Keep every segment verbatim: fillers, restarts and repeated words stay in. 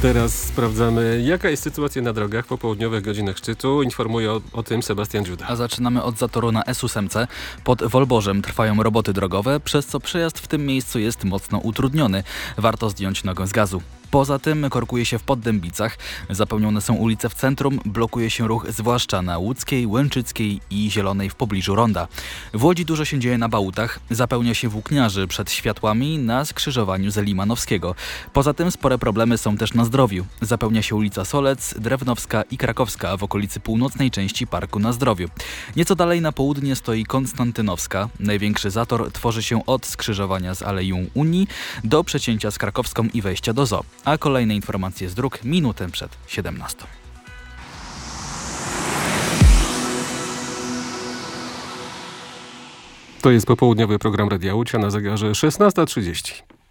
Teraz sprawdzamy, jaka jest sytuacja na drogach po południowych godzinach szczytu. Informuje o, o tym Sebastian Dziuda. A zaczynamy od zatoru na S osiem. Pod Wolborzem trwają roboty drogowe, przez co przejazd w tym miejscu jest mocno utrudniony. Warto zdjąć nogę z gazu. Poza tym korkuje się w Poddębicach, zapełnione są ulice w centrum, blokuje się ruch zwłaszcza na Łódzkiej, Łęczyckiej i Zielonej w pobliżu Ronda. W Łodzi dużo się dzieje na Bałutach, zapełnia się włókniarzy przed światłami na skrzyżowaniu z Limanowskiego. Poza tym spore problemy są też na Zdrowiu. Zapełnia się ulica Solec, Drewnowska i Krakowska w okolicy północnej części Parku na Zdrowiu. Nieco dalej na południe stoi Konstantynowska. Największy zator tworzy się od skrzyżowania z Aleją Unii do przecięcia z Krakowską i wejścia do Zoo. A kolejne informacje z dróg minutę przed siedemnastą. To jest popołudniowy program Radia Łódź, a na zegarze szesnasta trzydzieści.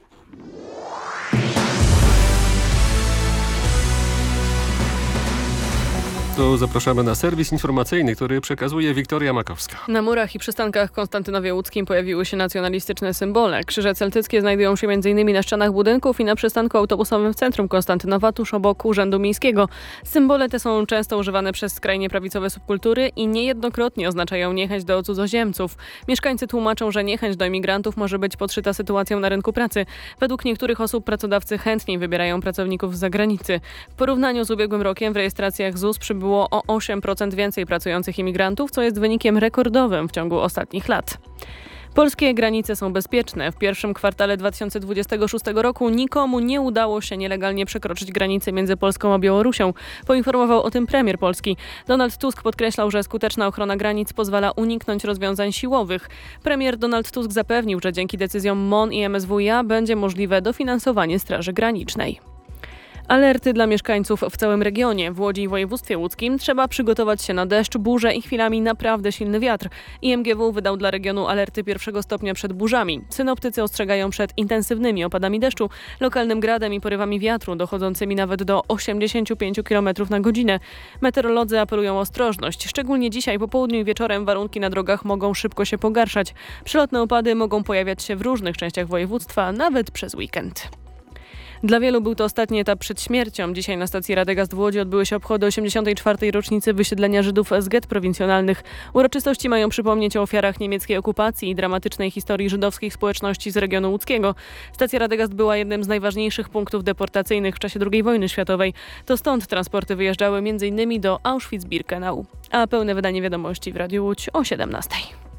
To zapraszamy na serwis informacyjny, który przekazuje Wiktoria Makowska. Na murach i przystankach w Konstantynowie Łódzkim pojawiły się nacjonalistyczne symbole. Krzyże celtyckie znajdują się m.in. na ścianach budynków i na przystanku autobusowym w centrum Konstantynowa, tuż obok Urzędu Miejskiego. Symbole te są często używane przez skrajnie prawicowe subkultury i niejednokrotnie oznaczają niechęć do cudzoziemców. Mieszkańcy tłumaczą, że niechęć do imigrantów może być podszyta sytuacją na rynku pracy. Według niektórych osób pracodawcy chętniej wybierają pracowników z zagranicy. W porównaniu z ubiegłym rokiem w rejestracjach Z U S przybyło było o osiem procent więcej pracujących imigrantów, co jest wynikiem rekordowym w ciągu ostatnich lat. Polskie granice są bezpieczne. W pierwszym kwartale dwa tysiące dwudziestego szóstego roku nikomu nie udało się nielegalnie przekroczyć granicy między Polską a Białorusią. Poinformował o tym premier Polski. Donald Tusk podkreślał, że skuteczna ochrona granic pozwala uniknąć rozwiązań siłowych. Premier Donald Tusk zapewnił, że dzięki decyzjom M O N i M S W i A będzie możliwe dofinansowanie Straży Granicznej. Alerty dla mieszkańców w całym regionie. W Łodzi i województwie łódzkim trzeba przygotować się na deszcz, burzę i chwilami naprawdę silny wiatr. I M G W wydał dla regionu alerty pierwszego stopnia przed burzami. Synoptycy ostrzegają przed intensywnymi opadami deszczu, lokalnym gradem i porywami wiatru dochodzącymi nawet do osiemdziesiąt pięć kilometrów na godzinę. Meteorolodzy apelują o ostrożność. Szczególnie dzisiaj po południu i wieczorem warunki na drogach mogą szybko się pogarszać. Przelotne opady mogą pojawiać się w różnych częściach województwa, nawet przez weekend. Dla wielu był to ostatni etap przed śmiercią. Dzisiaj na stacji Radegast w Łodzi odbyły się obchody osiemdziesiątej czwartej rocznicy wysiedlenia Żydów z gett prowincjonalnych. Uroczystości mają przypomnieć o ofiarach niemieckiej okupacji i dramatycznej historii żydowskich społeczności z regionu łódzkiego. Stacja Radegast była jednym z najważniejszych punktów deportacyjnych w czasie drugiej wojny światowej. To stąd transporty wyjeżdżały m in do Auschwitz-Birkenau. A pełne wydanie wiadomości w Radiu Łódź o siedemnastej.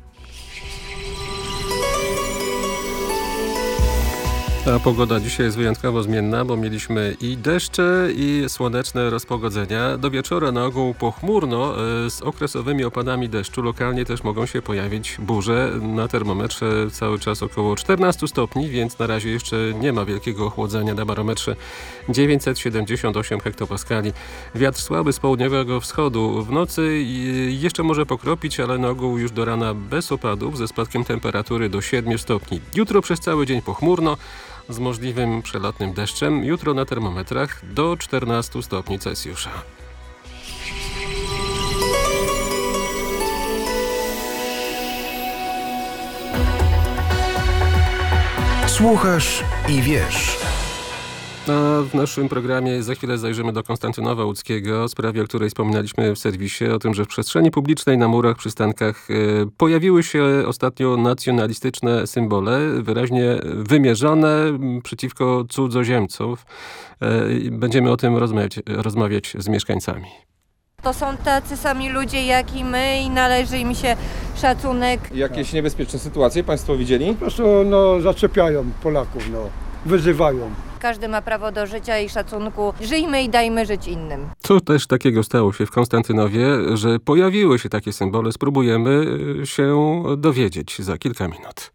A pogoda dzisiaj jest wyjątkowo zmienna, bo mieliśmy i deszcze, i słoneczne rozpogodzenia. Do wieczora na ogół pochmurno z okresowymi opadami deszczu. Lokalnie też mogą się pojawić burze. Na termometrze cały czas około czternaście stopni, więc na razie jeszcze nie ma wielkiego ochłodzenia. Na barometrze dziewięćset siedemdziesiąt osiem hektopaskali. Wiatr słaby z południowego wschodu. W nocy jeszcze może pokropić, ale na ogół już do rana bez opadów, ze spadkiem temperatury do siedmiu stopni. Jutro przez cały dzień pochmurno, z możliwym przelotnym deszczem. Jutro na termometrach do czternastu stopni Celsjusza. Słuchasz i wiesz. A w naszym programie za chwilę zajrzymy do Konstantynowa Łódzkiego, sprawie, o której wspominaliśmy w serwisie, o tym, że w przestrzeni publicznej, na murach, przystankach e, pojawiły się ostatnio nacjonalistyczne symbole, wyraźnie wymierzone przeciwko cudzoziemcom. E, będziemy o tym rozmawiać, rozmawiać z mieszkańcami. To są tacy sami ludzie jak i my i należy im się szacunek. Jakieś niebezpieczne sytuacje państwo widzieli? Po prostu no, zaczepiają Polaków, no, wyzywają. Każdy ma prawo do życia i szacunku. Żyjmy i dajmy żyć innym. Co też takiego stało się w Konstantynowie, że pojawiły się takie symbole? Spróbujemy się dowiedzieć za kilka minut.